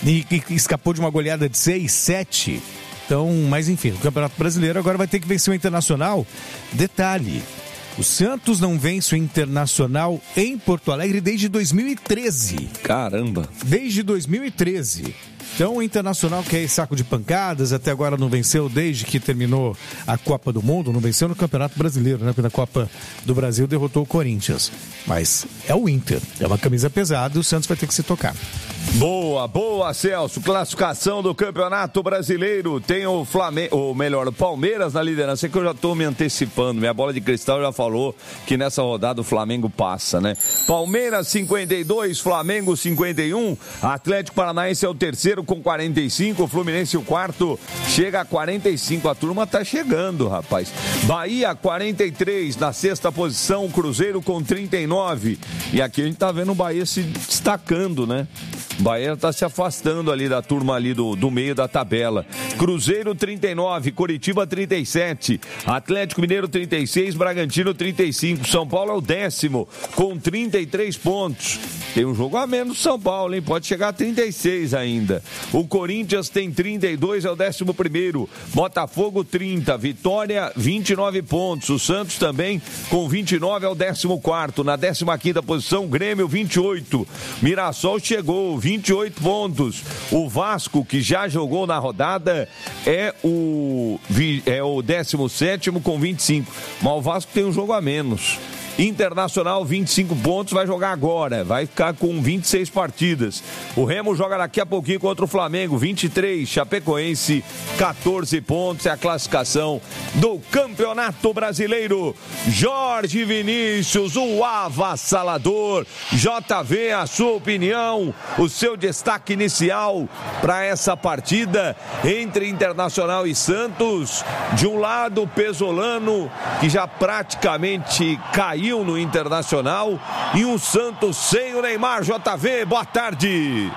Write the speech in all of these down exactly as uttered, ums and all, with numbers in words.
e, e escapou de uma goleada de seis, sete. Então, mas enfim, o Campeonato Brasileiro agora vai ter que vencer o Internacional. Detalhe, o Santos não vence o Internacional em Porto Alegre desde dois mil e treze. Caramba! Desde dois mil e treze. Então o Internacional, que é saco de pancadas, até agora não venceu desde que terminou a Copa do Mundo, não venceu no Campeonato Brasileiro, né? Porque na Copa do Brasil derrotou o Corinthians. Mas é o Inter, é uma camisa pesada e o Santos vai ter que se tocar. Boa, boa, Celso. Classificação do Campeonato Brasileiro. Tem o Flamengo, ou melhor, o Palmeiras na liderança, que eu já estou me antecipando. Minha bola de cristal já falou que nessa rodada o Flamengo passa, né? Palmeiras cinquenta e dois, Flamengo cinquenta e um, Atlético Paranaense é o terceiro com quarenta e cinco, o Fluminense o quarto chega a quarenta e cinco. A turma tá chegando, rapaz. Bahia quarenta e três, na sexta posição, Cruzeiro com trinta e nove. E aqui a gente tá vendo o Bahia se destacando, né? Bahia está se afastando ali da turma ali do, do meio da tabela. Cruzeiro trinta e nove, Coritiba trinta e sete, Atlético Mineiro trinta e seis, Bragantino trinta e cinco, São Paulo é o décimo com trinta e três pontos. Tem um jogo a menos São Paulo, hein? Pode chegar a trinta e seis ainda. O Corinthians tem trinta e dois, é o décimo primeiro. Botafogo trinta, Vitória vinte e nove pontos. O Santos também com vinte e nove é o décimo quarto. Na décima quinta posição, Grêmio vinte e oito. Mirassol chegou, vinte e oito pontos. O Vasco, que já jogou na rodada, é o, é o décimo sétimo com vinte e cinco. Mas o Vasco tem um jogo a menos. Internacional, vinte e cinco pontos, vai jogar agora, vai ficar com vinte e seis partidas. O Remo joga daqui a pouquinho contra o Flamengo, vinte e três, Chapecoense, quatorze pontos, é a classificação do Campeonato Brasileiro. Jorge Vinícius, o avassalador. J V, a sua opinião, o seu destaque inicial para essa partida entre Internacional e Santos. De um lado, o Pesolano, que já praticamente caiu no Internacional, e um Santos sem o Neymar. J V, boa tarde.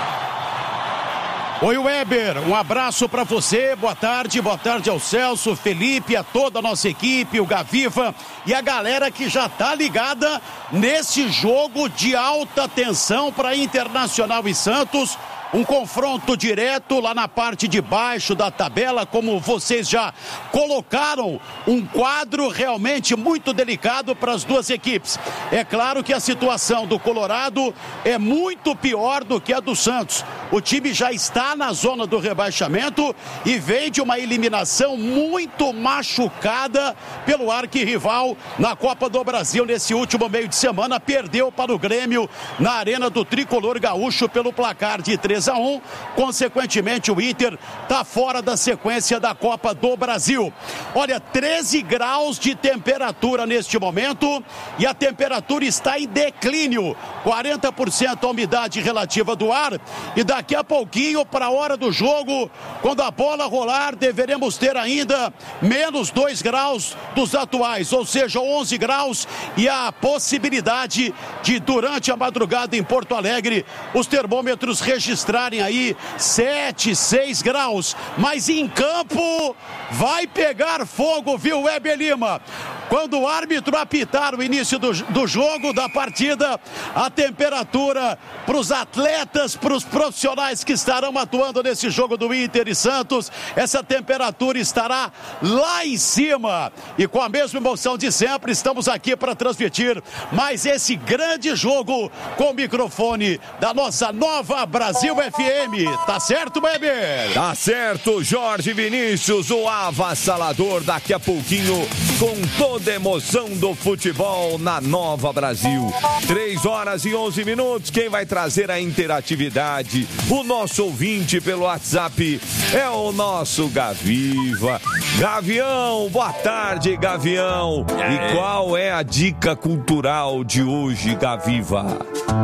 Oi, Weber, um abraço para você, boa tarde, boa tarde ao Celso, Felipe, a toda a nossa equipe, o Gaviva e a galera que já tá ligada nesse jogo de alta tensão para Internacional e Santos. Um confronto direto lá na parte de baixo da tabela, como vocês já colocaram, um quadro realmente muito delicado para as duas equipes. É claro que a situação do Colorado é muito pior do que a do Santos. O time já está na zona do rebaixamento e vem de uma eliminação muito machucada pelo arquirrival na Copa do Brasil nesse último meio de semana. Perdeu para o Grêmio na Arena do Tricolor Gaúcho pelo placar de três a um. Consequentemente, o Inter está fora da sequência da Copa do Brasil. Olha, treze graus de temperatura neste momento e a temperatura está em declínio. quarenta por cento a umidade relativa do ar e daqui a pouquinho, para a hora do jogo, quando a bola rolar, deveremos ter ainda menos dois graus dos atuais, ou seja, onze graus, e a possibilidade de, durante a madrugada em Porto Alegre, os termômetros registrarem aí sete, seis graus, mas em campo vai pegar fogo, viu, Weber Lima? Quando o árbitro apitar o início do, do jogo, da partida, a temperatura para os atletas, para os profissionais que estarão atuando nesse jogo do Inter e Santos, essa temperatura estará lá em cima. E com a mesma emoção de sempre, estamos aqui para transmitir mais esse grande jogo com o microfone da nossa nova Brasil F M. Tá certo, Weber? Tá certo, Jorge Vinícius, o avassalador, daqui a pouquinho com toda a emoção do futebol na Nova Brasil. três horas e onze minutos, quem vai trazer a interatividade? O nosso ouvinte pelo WhatsApp é o nosso Gaviva. Gavião, boa tarde, Gavião. E qual é a dica cultural de hoje, Gaviva?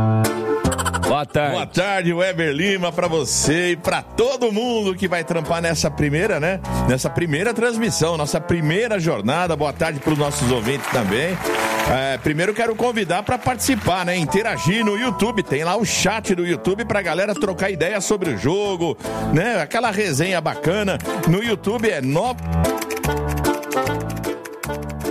Boa tarde. Boa tarde, Weber Lima, pra você e pra todo mundo que vai trampar nessa primeira, né? Nessa primeira transmissão, nossa primeira jornada. Boa tarde pros nossos ouvintes também. É, primeiro quero convidar pra participar, né? Interagir no YouTube. Tem lá o chat do YouTube pra galera trocar ideia sobre o jogo, né? Aquela resenha bacana. No YouTube é no...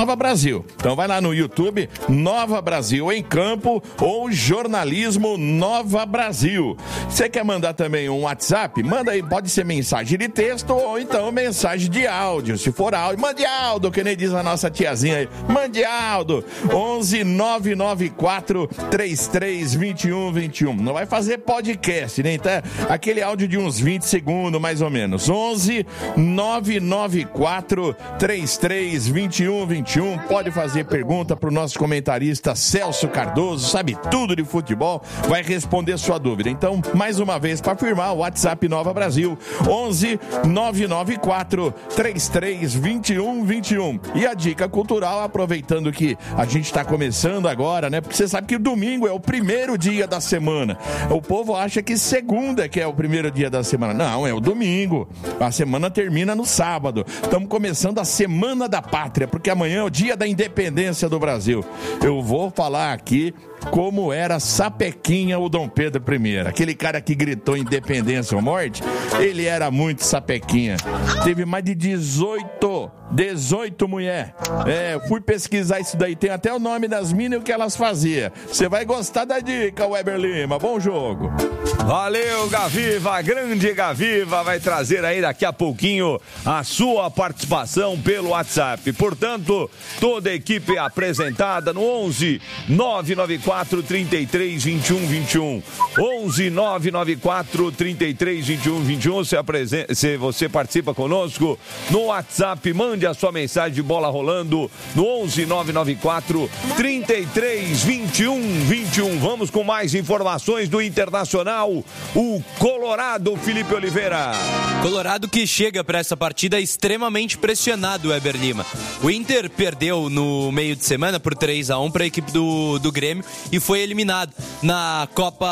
Nova Brasil. Então vai lá no YouTube, Nova Brasil em Campo ou Jornalismo Nova Brasil. Você quer mandar também um WhatsApp? Manda aí, pode ser mensagem de texto ou então mensagem de áudio. Se for áudio, mande áudio, que nem diz a nossa tiazinha aí. Mande áudio. onze nove nove quatro três três dois um dois um. Não vai fazer podcast, né? Então, aquele áudio de uns vinte segundos, mais ou menos. onze nove nove quatro três três dois um dois um. Pode fazer pergunta pro nosso comentarista Celso Cardoso, sabe tudo de futebol, vai responder sua dúvida. Então, mais uma vez, para firmar, o WhatsApp Nova Brasil, onze nove nove quatro três três dois um dois um. E a dica cultural, aproveitando que a gente está começando agora, né? Porque você sabe que o domingo é o primeiro dia da semana. O povo acha que segunda que é o primeiro dia da semana. Não, é o domingo. A semana termina no sábado. Estamos começando a Semana da Pátria, porque amanhã é o dia da independência do Brasil. Eu vou falar aqui como era sapequinha o Dom Pedro I. Aquele cara que gritou independência ou morte, ele era muito sapequinha. Teve mais de dezoito, dezoito mulheres. É, fui pesquisar isso daí, tem até o nome das minas e o que elas faziam. Você vai gostar da dica, Weber Lima. Bom jogo. Valeu, Gaviva, grande Gaviva, vai trazer aí daqui a pouquinho a sua participação pelo WhatsApp. Portanto, toda a equipe apresentada no onze nove nove quatro três três dois um dois um. onze nove nove quatro três três dois um dois um. Se, apresen- se você participa conosco no WhatsApp, mande a sua mensagem de bola rolando no onze nove nove quatro três três dois um dois um. Vamos com mais informações do Internacional. O Colorado, Felipe Oliveira. Colorado que chega para essa partida extremamente pressionado, Weber Lima. O Inter perdeu no meio de semana por três a um para a equipe do, do Grêmio e foi eliminado na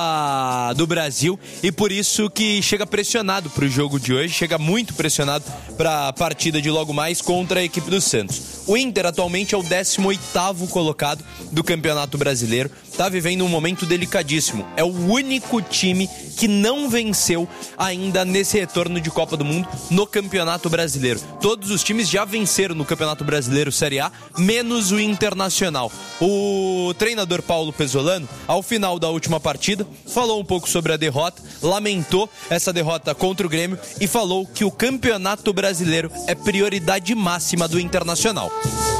Copa do Brasil, e por isso que chega pressionado para o jogo de hoje, chega muito pressionado para a partida de logo mais contra a equipe do Santos. O Inter atualmente é o décimo oitavo colocado do Campeonato Brasileiro, está vivendo um momento delicadíssimo. É o único time que não venceu ainda nesse retorno de Copa do Mundo no Campeonato Brasileiro. Todos os times já venceram no Campeonato Brasileiro Série A, menos o Internacional. O treinador Paulo Pezzolano, ao final da última partida, falou um pouco sobre a derrota, lamentou essa derrota contra o Grêmio e falou que o Campeonato Brasileiro é prioridade máxima do Internacional.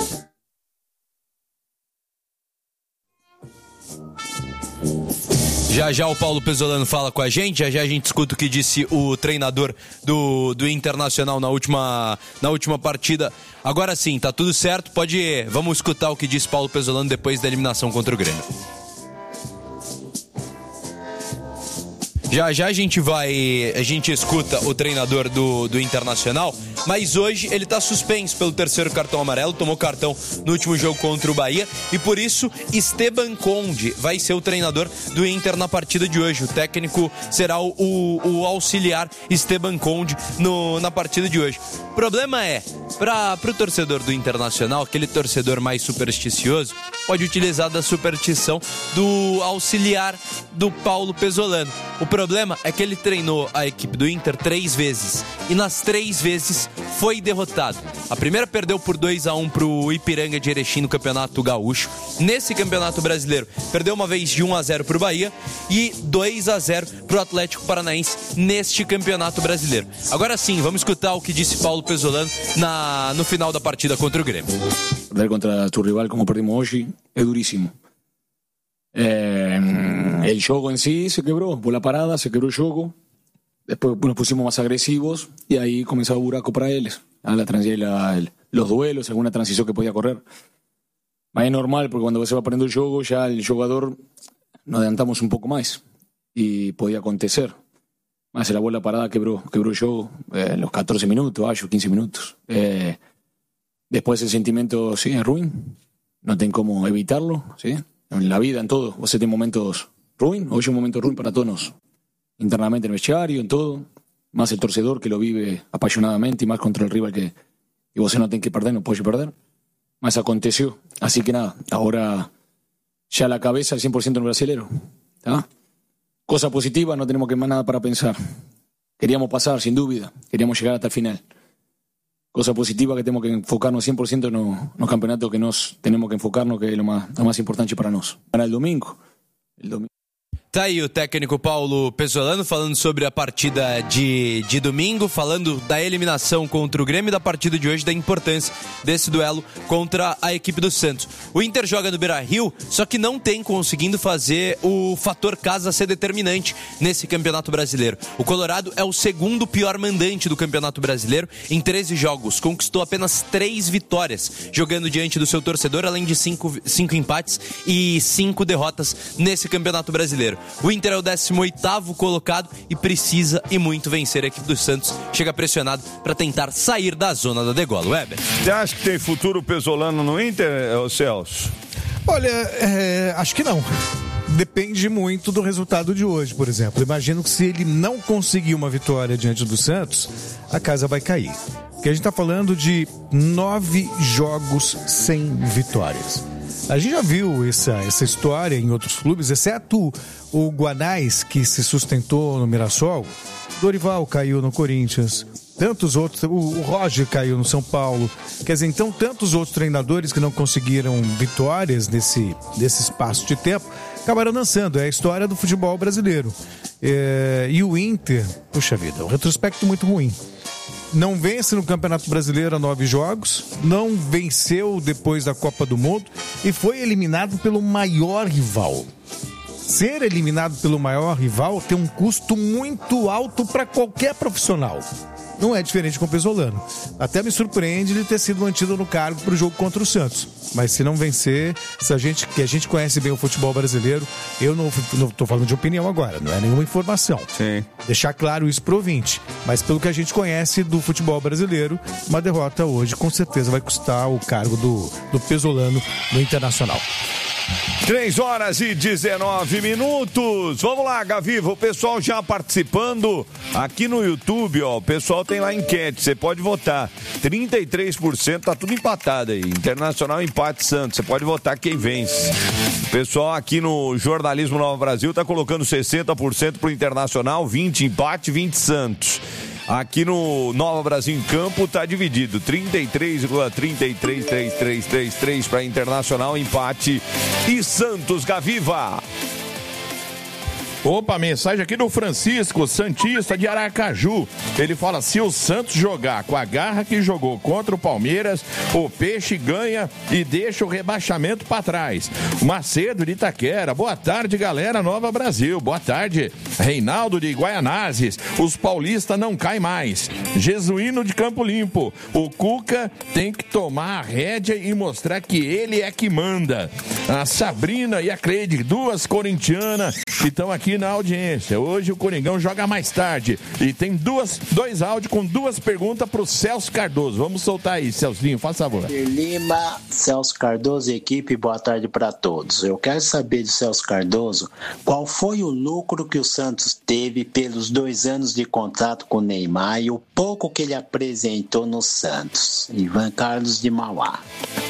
Já já o Paulo Pezzolano fala com a gente, já já a gente escuta o que disse o treinador do, do Internacional na última, na última partida. Agora sim, tá tudo certo, pode ir. Vamos escutar o que disse Paulo Pezzolano depois da eliminação contra o Grêmio. Já já a gente vai, a gente escuta o treinador do, do Internacional, mas hoje ele tá suspenso pelo terceiro cartão amarelo, tomou cartão no último jogo contra o Bahia, e por isso Esteban Conde vai ser o treinador do Inter na partida de hoje. O técnico será o, o, o auxiliar Esteban Conde no, na partida de hoje. O problema é, para o torcedor do Internacional, aquele torcedor mais supersticioso, pode utilizar da superstição do auxiliar do Paulo Pezzolano. O problema é que ele treinou a equipe do Inter três vezes e nas três vezes foi derrotado. A primeira perdeu por dois a um pro Ipiranga de Erechim no Campeonato Gaúcho. Nesse Campeonato Brasileiro, perdeu uma vez de um a zero pro Bahia e dois a zero pro Atlético Paranaense neste Campeonato Brasileiro. Agora sim, vamos escutar o que disse Paulo Pezzolano na, no final da partida contra o Grêmio. Perder contra tu rival como perdimos hoje é duríssimo. Eh, el juego en sí se quebró, por la parada se quebró el juego, después nos pusimos más agresivos y ahí comenzó el buraco para ellos, a la, la, el, los duelos, alguna transición que podía correr. Mas es normal porque cuando se va poniendo el juego ya el jugador nos adelantamos un poco más y podía acontecer. Más la bola parada quebró, quebró el juego eh, los catorce minutos, acho, quince minutos. Eh, después el sentimiento sí es ruin, no tengo cómo evitarlo, ¿sí? En la vida, en todo. Vos tenés momentos ruin, hoy es un momento ruin para todos, internamente en el vestiario, en todo. Más el torcedor que lo vive apasionadamente y más contra el rival que, que vos no tenés que perder, no podés perder. Más aconteció. Así que nada, ahora ya la cabeza al cien por ciento en el brasilero. ¿Tá? Cosa positiva, no tenemos que más nada para pensar. Queríamos pasar, sin duda. Queríamos llegar hasta el final. cosa positiva que tenemos que enfocarnos cien por ciento no, no campeonato que nos tenemos que enfocarnos, que es lo más, lo más importante para nós. Para el domingo, el domingo. Tá aí o técnico Paulo Pezzolano falando sobre a partida de, de domingo, falando da eliminação contra o Grêmio, da partida de hoje, da importância desse duelo contra a equipe do Santos. O Inter joga no Beira-Rio, só que não tem conseguindo fazer o fator casa ser determinante nesse Campeonato Brasileiro. O Colorado é o segundo pior mandante do Campeonato Brasileiro em treze jogos, conquistou apenas três vitórias, jogando diante do seu torcedor, além de cinco, cinco empates e cinco derrotas nesse Campeonato Brasileiro. O Inter é o décimo oitavo colocado e precisa e muito vencer a equipe do Santos. Chega pressionado para tentar sair da zona da degola. Weber. Você acha que tem futuro Pezzolano no Inter, Celso? Olha, é, acho que não. Depende muito do resultado de hoje, por exemplo. Imagino que se ele não conseguir uma vitória diante do Santos, a casa vai cair. Porque a gente está falando de nove jogos sem vitórias. A gente já viu essa, essa história em outros clubes, exceto o Guanais, que se sustentou no Mirassol. Dorival caiu no Corinthians, tantos outros, o, o Roger caiu no São Paulo. Quer dizer, então, tantos outros treinadores que não conseguiram vitórias nesse, nesse espaço de tempo, acabaram dançando. É a história do futebol brasileiro. É, e o Inter, puxa vida, um retrospecto muito ruim. Não vence no Campeonato Brasileiro há nove jogos, não venceu depois da Copa do Mundo e foi eliminado pelo maior rival. Ser eliminado pelo maior rival tem um custo muito alto para qualquer profissional. Não é diferente com o Pezzolano. Até me surpreende ele ter sido mantido no cargo para o jogo contra o Santos. Mas se não vencer, se a gente, que a gente conhece bem o futebol brasileiro, eu não estou falando de opinião agora, não é nenhuma informação. Sim. Deixar claro isso pro ouvinte. Mas pelo que a gente conhece do futebol brasileiro, uma derrota hoje com certeza vai custar o cargo do, do Pezzolano no Internacional. três horas e dezenove minutos. Vamos lá, Gaviva, o pessoal já participando aqui no YouTube, ó. O pessoal tem lá enquete, você pode votar. trinta e três por cento, tá tudo empatado aí. Internacional, empate, Santos. Você pode votar quem vence. O pessoal aqui no Jornalismo Nova Brasil tá colocando sessenta por cento pro Internacional, vinte empate, vinte Santos. Aqui no Nova Brasil em Campo tá dividido, trinta e três vírgula trinta e três três três três três para Internacional, empate e Santos. Gaviva. Opa, mensagem aqui do Francisco, santista de Aracaju. Ele fala, se o Santos jogar com a garra que jogou contra o Palmeiras, o Peixe ganha e deixa o rebaixamento para trás. Macedo de Itaquera, boa tarde, galera Nova Brasil. Boa tarde, Reinaldo de Guaianazes. Os paulistas não caem mais. Jesuíno de Campo Limpo, o Cuca tem que tomar a rédea e mostrar que ele é que manda. A Sabrina e a Cleide, duas corintianas que estão aqui na audiência. Hoje o Coringão joga mais tarde e tem duas, dois áudios com duas perguntas pro Celso Cardoso. Vamos soltar aí, Celcinho, faz favor. Lima, Celso Cardoso e equipe, boa tarde para todos. Eu quero saber do Celso Cardoso qual foi o lucro que o Santos teve pelos dois anos de contrato com o Neymar e o pouco que ele apresentou no Santos. Ivan Carlos de Mauá.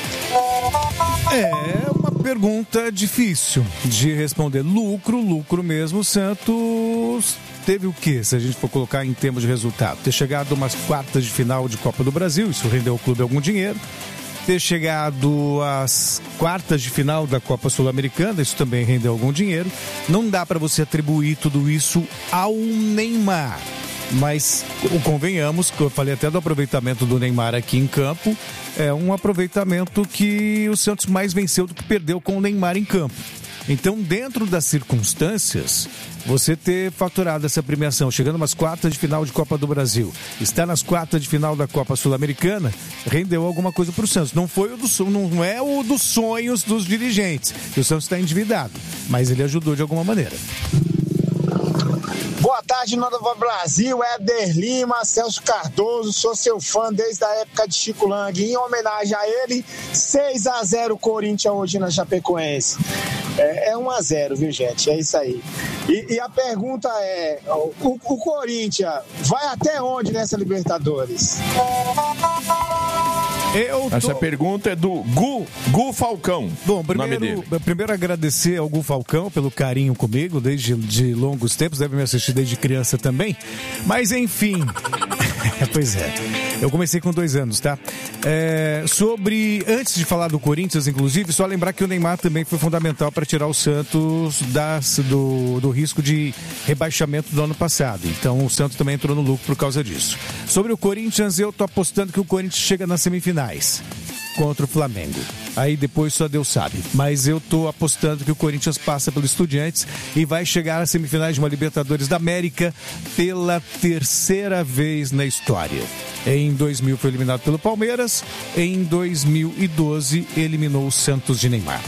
É uma pergunta difícil de responder. Lucro, lucro mesmo. O Santos teve o quê? Se a gente for colocar em termos de resultado, ter chegado a umas quartas de final de Copa do Brasil, isso rendeu ao clube algum dinheiro. Ter chegado às quartas de final da Copa Sul-Americana, isso também rendeu algum dinheiro. Não dá para você atribuir tudo isso ao Neymar. Mas, convenhamos, que eu falei até do aproveitamento do Neymar aqui em campo, é um aproveitamento que o Santos mais venceu do que perdeu com o Neymar em campo. Então, dentro das circunstâncias, você ter faturado essa premiação, chegando às quartas de final de Copa do Brasil, estar nas quartas de final da Copa Sul-Americana, rendeu alguma coisa para o Santos. Não foi o do, não é o dos sonhos dos dirigentes, que o Santos está endividado, mas ele ajudou de alguma maneira. Boa tarde, Nova Brasil, Éder Lima, Celso Cardoso, sou seu fã desde a época de Chico Lang. Em homenagem a ele, seis a zero Corinthians hoje na Chapecoense. É, é um a zero, viu, gente? É isso aí. E, e a pergunta é, o, o Corinthians vai até onde nessa Libertadores? Eu tô... Essa pergunta é do Gu, Gu Falcão. Bom, primeiro, primeiro agradecer ao Gu Falcão pelo carinho comigo desde de longos tempos, deve me assistir desde criança também. Mas enfim, Pois é. Eu comecei com dois anos, tá? É, sobre... Antes de falar do Corinthians, inclusive, só lembrar que o Neymar também foi fundamental para tirar o Santos das, do, do risco de rebaixamento do ano passado. Então, o Santos também entrou no lucro por causa disso. Sobre o Corinthians, eu tô apostando que o Corinthians chega nas semifinais contra o Flamengo. Aí depois só Deus sabe. Mas eu tô apostando que o Corinthians passa pelo Estudiantes e vai chegar às semifinais de uma Libertadores da América pela terceira vez na história. Em dois mil foi eliminado pelo Palmeiras, em dois mil e doze eliminou o Santos de Neymar.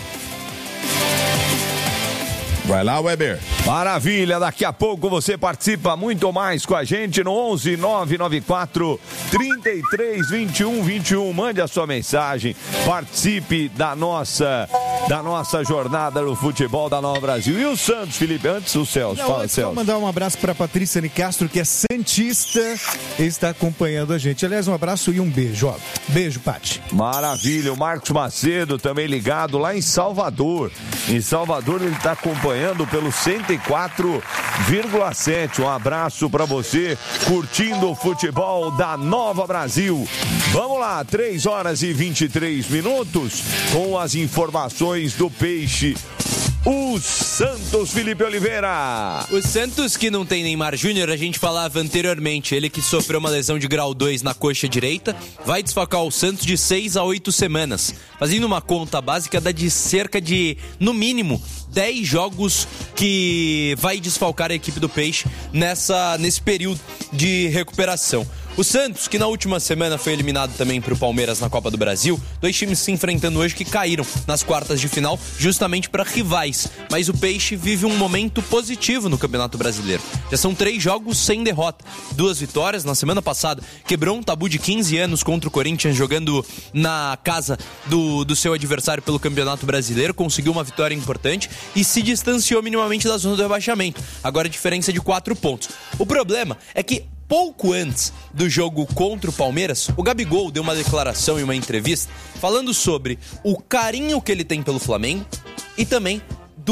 Vai lá, Weber. Maravilha, daqui a pouco você participa muito mais com a gente no onze nove nove quatro, trinta e três, vinte e um, vinte e um. Mande a sua mensagem, participe da nossa, da nossa jornada no futebol da Nova Brasil. E o Santos, Felipe, antes o Celso. Não, Fala, antes, Celso. Vou mandar um abraço para a Patrícia Nicastro, que é santista, está acompanhando a gente. Aliás, um abraço e um beijo. Ó. Beijo, Pati. Maravilha, o Marcos Macedo também ligado lá em Salvador. Em Salvador ele está acompanhando pelo cento e quatro vírgula sete. Um abraço para você, curtindo o futebol da Nova Brasil. Vamos lá, três horas e vinte e três minutos, com as informações do Peixe. O Santos, Felipe Oliveira. O Santos, que não tem Neymar Júnior, a gente falava anteriormente, ele que sofreu uma lesão de grau dois na coxa direita, vai desfalcar o Santos de seis a oito semanas. Fazendo uma conta básica, dá de cerca de, no mínimo, dez jogos que vai desfalcar a equipe do Peixe nessa, nesse período de recuperação. O Santos, que na última semana foi eliminado também para o Palmeiras na Copa do Brasil, dois times se enfrentando hoje que caíram nas quartas de final justamente para rivais. Mas o Peixe vive um momento positivo no Campeonato Brasileiro. Já são três jogos sem derrota, duas vitórias. Na semana passada quebrou um tabu de quinze anos contra o Corinthians jogando na casa do, do seu adversário pelo Campeonato Brasileiro, conseguiu uma vitória importante e se distanciou minimamente da zona do rebaixamento. Agora a diferença é de quatro pontos. O problema é que pouco antes do jogo contra o Palmeiras, o Gabigol deu uma declaração e uma entrevista falando sobre o carinho que ele tem pelo Flamengo e também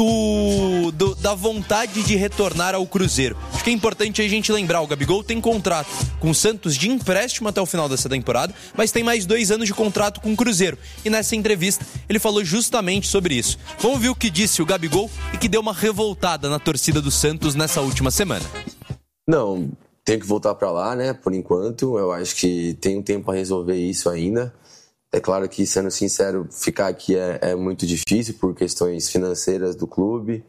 do, do, da vontade de retornar ao Cruzeiro. Acho que é importante a gente lembrar, o Gabigol tem contrato com o Santos de empréstimo até o final dessa temporada, mas tem mais dois anos de contrato com o Cruzeiro. E nessa entrevista ele falou justamente sobre isso. Vamos ver o que disse o Gabigol e que deu uma revoltada na torcida do Santos nessa última semana. Não... Tenho que voltar para lá, né, por enquanto. Eu acho que tem um tempo para resolver isso ainda. É claro que, sendo sincero, ficar aqui é, é muito difícil por questões financeiras do clube.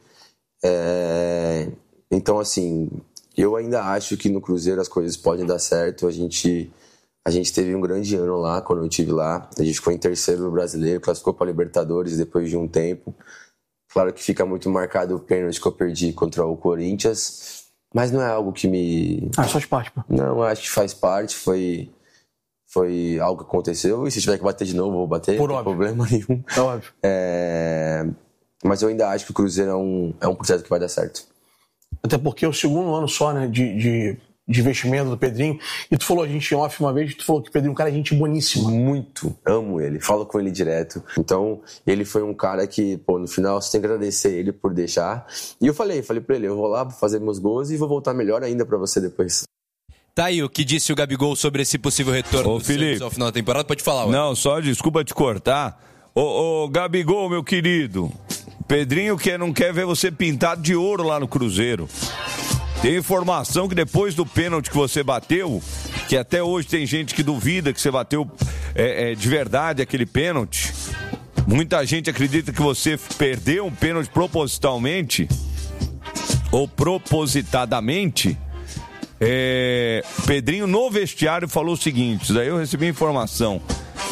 É... Então, assim, eu ainda acho que no Cruzeiro as coisas podem dar certo. A gente, a gente teve um grande ano lá, quando eu estive lá. A gente ficou em terceiro no Brasileiro, classificou para a Libertadores depois de um tempo. Claro que fica muito marcado o pênalti que eu perdi contra o Corinthians. Mas não é algo que me... Ah, faz parte, pô. Não, acho que faz parte, foi, foi algo que aconteceu, e se tiver que bater de novo, eu vou bater, Por não óbvio. tem problema nenhum. É óbvio. É... Mas eu ainda acho que o Cruzeiro é um, é um projeto que vai dar certo. Até porque é o segundo ano só, né, de, de, de investimento do Pedrinho, e tu falou, a gente em off uma vez, tu falou que o Pedrinho é um cara gente boníssima. Muito, amo ele, falo com ele direto. Então, ele foi um cara que, pô, no final você tem que agradecer ele por deixar. E eu falei, falei pra ele, eu vou lá, vou fazer meus gols e vou voltar melhor ainda pra você depois. Tá aí o que disse o Gabigol sobre esse possível retorno Ô, do Felipe. Santos ao final da temporada. Pode falar, ué. Não, só desculpa te cortar. Ô, ô, Gabigol, meu querido, Pedrinho que não quer ver você pintado de ouro lá no Cruzeiro. Tem informação que depois do pênalti que você bateu, que até hoje tem gente que duvida que você bateu é, é, de verdade aquele pênalti. Muita gente acredita que você perdeu um pênalti propositalmente ou propositadamente. É, Pedrinho no vestiário falou o seguinte, daí eu recebi a informação: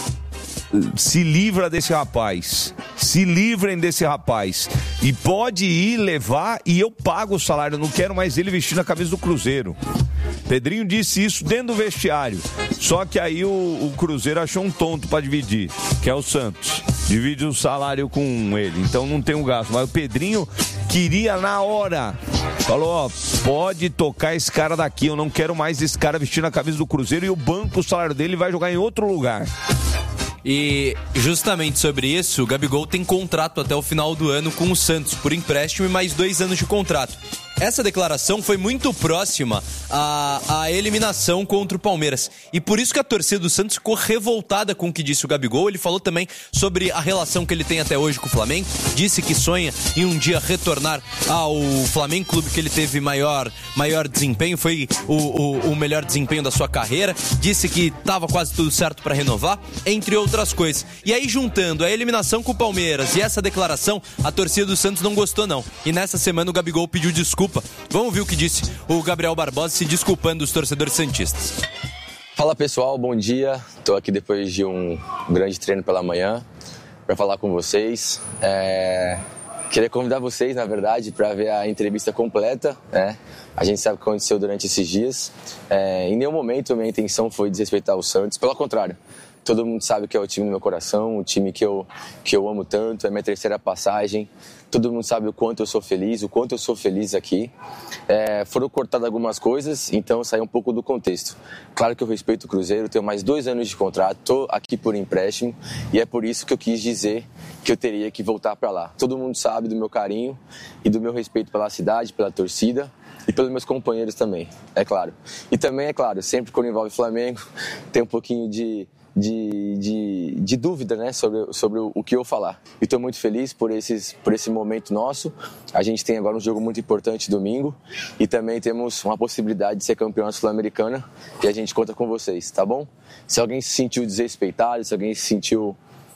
se livra desse rapaz, se livrem desse rapaz, e pode ir levar e eu pago o salário, eu não quero mais ele vestindo a camisa do Cruzeiro. Pedrinho disse isso dentro do vestiário, só que aí o, o Cruzeiro achou um tonto para dividir, que é o Santos, divide o salário com ele, então não tem um gasto, mas o Pedrinho queria na hora, falou, ó, pode tocar esse cara daqui, eu não quero mais esse cara vestindo a camisa do Cruzeiro, e o banco, o salário dele vai jogar em outro lugar. E justamente sobre isso, o Gabigol tem contrato até o final do ano com o Santos, por empréstimo e mais dois anos de contrato. essa declaração foi muito próxima à, à eliminação contra o Palmeiras. E por isso que a torcida do Santos ficou revoltada com o que disse o Gabigol. Ele falou também sobre a relação que ele tem até hoje com o Flamengo. Disse que sonha em um dia retornar ao Flamengo, clube que ele teve maior, maior desempenho, foi o, o, o melhor desempenho da sua carreira. Disse que estava quase tudo certo para renovar, entre outras coisas. E aí, juntando a eliminação com o Palmeiras e essa declaração, a torcida do Santos não gostou não. E nessa semana o Gabigol pediu desculpa. Vamos ouvir o que disse o Gabriel Barbosa se desculpando dos torcedores santistas. Fala pessoal, bom dia. Estou aqui depois de um grande treino pela manhã para falar com vocês. É... Queria convidar vocês, na verdade, para ver a entrevista completa, né? A gente sabe o que aconteceu durante esses dias. É... Em nenhum momento a minha intenção foi desrespeitar o Santos, pelo contrário. Todo mundo sabe que é o time do meu coração, o time que eu, que eu amo tanto, é minha terceira passagem. Todo mundo sabe o quanto eu sou feliz, o quanto eu sou feliz aqui. É, foram cortadas algumas coisas, então saiu um pouco do contexto. Claro que eu respeito o Cruzeiro, tenho mais dois anos de contrato, estou aqui por empréstimo e é por isso que eu quis dizer que eu teria que voltar para lá. Todo mundo sabe do meu carinho e do meu respeito pela cidade, pela torcida e pelos meus companheiros também, é claro. E também, é claro, sempre quando envolve Flamengo, tem um pouquinho de... De, de, de dúvida, né, sobre, sobre o, o que eu falar. E estou muito feliz por, esses, por esse momento nosso. A gente tem agora um jogo muito importante domingo e também temos uma possibilidade de ser campeão sul-americana e a gente conta com vocês, tá bom? Se alguém se sentiu desrespeitado, se alguém se sentiu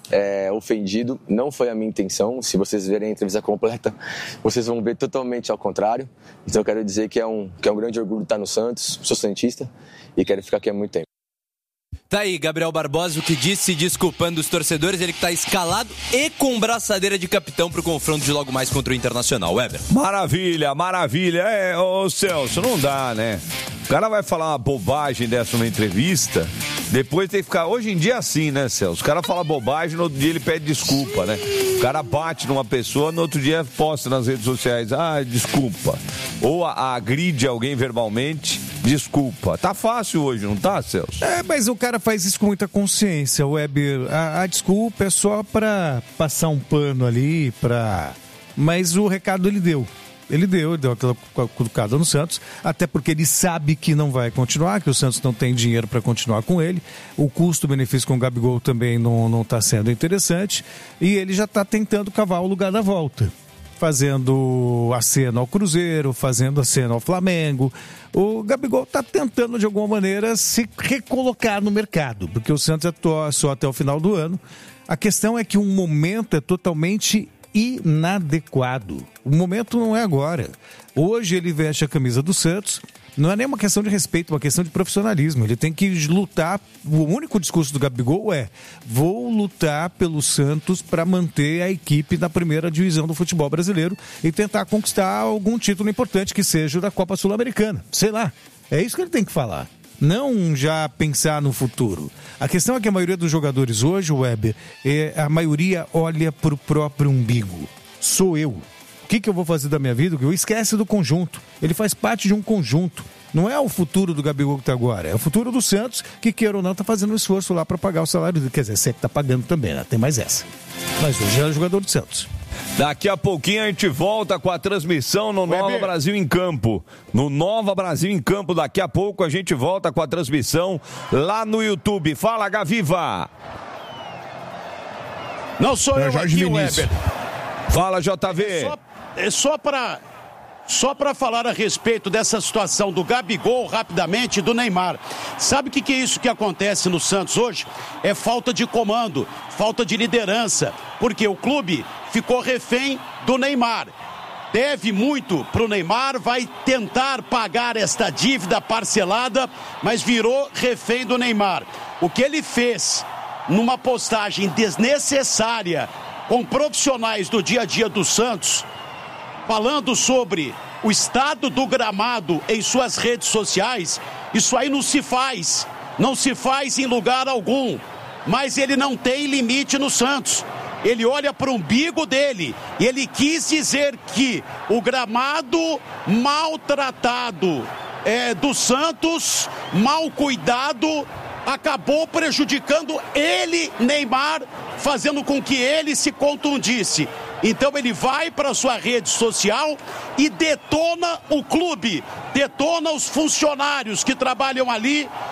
é, ofendido, não foi a minha intenção. Se vocês verem a entrevista completa, vocês vão ver totalmente ao contrário. Então eu quero dizer que é um, que é um grande orgulho estar no Santos, sou santista e quero ficar aqui há muito tempo. Tá aí, Gabriel Barbosa, o que disse, desculpando os torcedores, ele que tá escalado e com braçadeira de capitão pro confronto de logo mais contra o Internacional. Weber. Maravilha, maravilha. É, ô Celso, não dá, né? O cara vai falar uma bobagem dessa numa entrevista, depois tem que ficar... Hoje em dia é assim, né, Celso? O cara fala bobagem, no outro dia ele pede desculpa, né? O cara bate numa pessoa, no outro dia posta nas redes sociais, ah, desculpa. Ou a, a agride alguém verbalmente, desculpa. Tá fácil hoje, não tá, Celso? É, mas o cara faz isso com muita consciência, Weber. A, a desculpa é só pra passar um pano ali, pra... Mas o recado ele deu. Ele deu, ele deu aquela cutucada no Santos, até porque ele sabe que não vai continuar, que o Santos não tem dinheiro para continuar com ele. O custo-benefício com o Gabigol também não está sendo interessante. E ele já está tentando cavar o lugar da volta. Fazendo aceno ao Cruzeiro, fazendo aceno ao Flamengo. O Gabigol está tentando, de alguma maneira, se recolocar no mercado, porque o Santos é só até o final do ano. A questão é que um momento é totalmente inadequado. O momento não é agora. Hoje ele veste a camisa do Santos. Não é nem uma questão de respeito, é uma questão de profissionalismo. Ele tem que lutar. O único discurso do Gabigol é: vou lutar pelo Santos para manter a equipe na primeira divisão do futebol brasileiro e tentar conquistar algum título importante, que seja o da Copa Sul-Americana. Sei lá. É isso que ele tem que falar. Não já pensar no futuro. A questão é que a maioria dos jogadores hoje, Weber, é, a maioria olha para o próprio umbigo. Sou eu. O que, que eu vou fazer da minha vida? Eu esquece do conjunto. Ele faz parte de um conjunto. Não é o futuro do Gabigol que está agora. É o futuro do Santos, que, queira ou não, está fazendo um esforço lá para pagar o salário dele. Quer dizer, você que está pagando também, né? Tem mais essa. Mas hoje é jogador do Santos. Daqui a pouquinho a gente volta com a transmissão no Nova Brasil em Campo. No Nova Brasil em Campo, daqui a pouco a gente volta com a transmissão lá no YouTube. Fala, Gaviva! Não sou é eu Jorge aqui, Vinícius. Weber. Fala, J V. É só, é só para... Só para falar a respeito dessa situação do Gabigol, rapidamente, e do Neymar. Sabe o que, que é isso que acontece no Santos hoje? É falta de comando, falta de liderança, porque o clube ficou refém do Neymar. Deve muito pro Neymar, vai tentar pagar esta dívida parcelada, mas virou refém do Neymar. O que ele fez numa postagem desnecessária com profissionais do dia a dia do Santos, falando sobre o estado do gramado em suas redes sociais, isso aí não se faz, não se faz em lugar algum, mas ele não tem limite no Santos. Ele olha para o umbigo dele e ele quis dizer que o gramado maltratado é, do Santos, mal cuidado, acabou prejudicando ele, Neymar, fazendo com que ele se contundisse. Então ele vai para sua rede social e detona o clube, detona os funcionários que trabalham ali.